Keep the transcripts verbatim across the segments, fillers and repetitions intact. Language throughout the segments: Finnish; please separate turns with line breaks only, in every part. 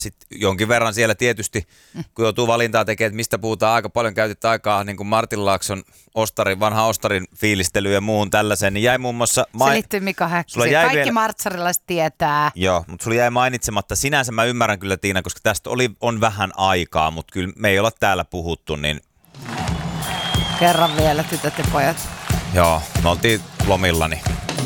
Sitten jonkin verran siellä tietysti, kun joutuu valintaa tekemään, että mistä puhutaan, aika paljon käytit aikaa niin kuin Martin Laakson Ostarin, vanha Ostarin fiilistelyyn ja muuhun tällaiseen, niin jäi muun muassa...
Ma- Se liittyy Mika Häkkisen. Kaikki vielä... martsarilaiset tietää.
Joo, mutta sulla jäi mainitsematta. Sinänsä mä ymmärrän kyllä, Tiina, koska tästä oli, on vähän aikaa, mutta kyllä me ei olla täällä puhuttu, niin...
Kerran vielä, tytöt ja pojat.
Joo, me oltiin lomillani.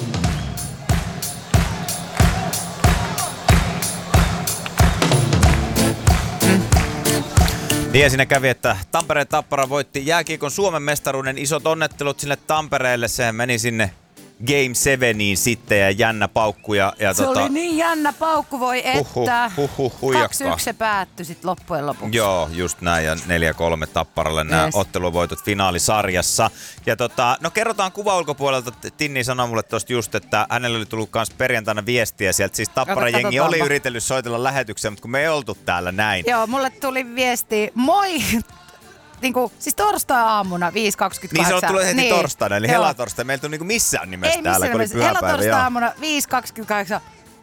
Niin ja siinä kävi, että Tampereen Tappara voitti jääkiekon Suomen mestaruuden, isot onnettelut sinne Tampereelle, se meni sinne Game seveniin sitten ja jännä paukku. Ja, ja
se
tota...
oli niin jännä paukku, voi että.
Huhhuh, huhhuh,
kaksi yksi se päättyi sitten loppujen lopuksi.
Joo, just näin ja neljä kolme Tapparalle nämä yes. otteluvoitot finaalisarjassa. Ja tota, no kerrotaan kuva ulkopuolelta, Tinni sanoi mulle tosta just, että hänelle oli tullut kans perjantaina viestiä sieltä. Siis Tappara jengi oli yritellyt soitella lähetykseen, mutta kun me ei oltu täällä näin.
Joo, mulle tuli viesti, moi! Niinku, siis torstai-aamuna viisi kaksikymmentäkahdeksan.
Niin se on tullut heti
niin.
torstaina, eli helatorstai. Meillä ei niinku missään nimessä
ei
täällä, kun oli pyhäpäivä.
Helatorstai-aamuna viisi kaksikymmentäkahdeksan.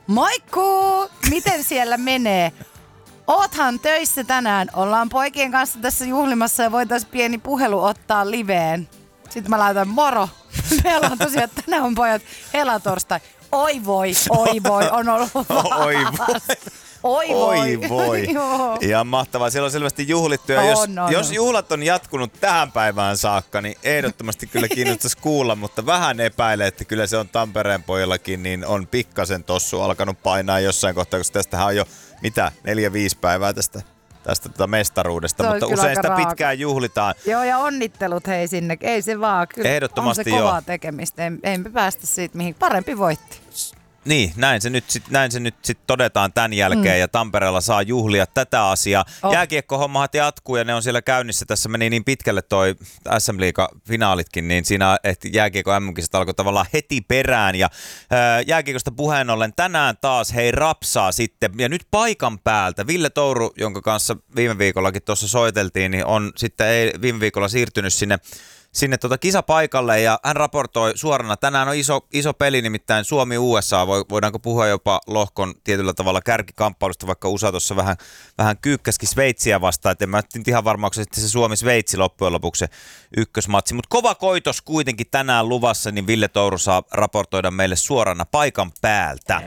Moikku! Miten siellä menee? Oothan töissä tänään. Ollaan poikien kanssa tässä juhlimassa ja voitaisiin pieni puhelu ottaa liveen. Sitten mä laitan moro. Meillä on tosiaan tänään on pojat helatorstai. Oi voi, oi voi, on ollut
Oi voi.
Oi voi.
Oi voi. Ihan mahtavaa. Siellä on selvästi juhlittu. Ja jos,
on, on,
jos
on.
juhlat on jatkunut tähän päivään saakka, niin ehdottomasti kyllä kiinnostaisi kuulla, mutta vähän epäilee, että kyllä se on Tampereen pojillakin, niin on pikkasen tossu alkanut painaa jossain kohtaa, koska tästähän on jo, mitä, neljä, viisi päivää tästä. tästä tota mestaruudesta, mutta usein sitä raaka. Pitkään juhlitaan.
Joo, ja onnittelut hei sinne. Ei se vaan. Kyllä
ehdottomasti
on se kovaa
joo.
tekemistä. Ei, ei me päästä siitä mihin. Parempi voitti.
Niin, näin se nyt sit, näin se nyt sit todetaan tämän jälkeen mm. ja Tampereella saa juhlia tätä asiaa. Oh. Jääkiekkohommahat jatkuu ja ne on siellä käynnissä. Tässä meni niin pitkälle toi S M-liiga-finaalitkin, niin siinä että jääkiekko M M-kisat alkoi tavallaan heti perään. Ja ää, jääkiekosta puheen ollen tänään taas hei rapsaa sitten. Ja nyt paikan päältä Ville Touru, jonka kanssa viime viikollakin tuossa soiteltiin, niin on sitten ei, viime viikolla siirtynyt sinne sinne tuota kisapaikalle ja hän raportoi suorana. Tänään on iso, iso peli, nimittäin Suomi-U S A. Voidaanko puhua jopa lohkon tietyllä tavalla kärkikamppailusta, vaikka U S A tuossa vähän, vähän kyykkäskin Sveitsiä vastaan. Et en mä ihan varma, onko se sitten se Suomi-Sveitsi loppujen lopuksi se ykkösmatsi. Mutta kova koitos kuitenkin tänään luvassa, niin Ville Touru saa raportoida meille suorana paikan päältä.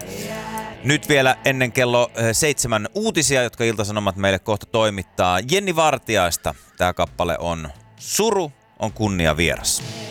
Nyt vielä ennen kello seitsemän uutisia, jotka Ilta-Sanomat meille kohta toimittaa. Jenni Vartiaista tämä kappale on Suru on kunnia vieras.